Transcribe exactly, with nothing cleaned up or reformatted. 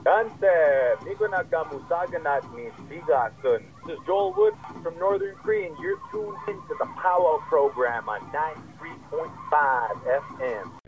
Dante, Miko Nagamusaganat ni Sigasun. This is Joel Wood from Northern Cree, and you're tuned into the Powwow program on ninety-three point five F M.